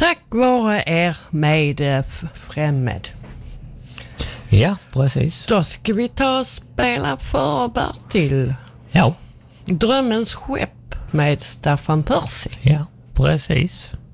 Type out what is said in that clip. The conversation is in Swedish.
tack vare er med Främmed. Ja, precis. Då ska vi ta och spela för Bertil. Ja. Drömmens skepp med Staffan Percy. Ja, precis.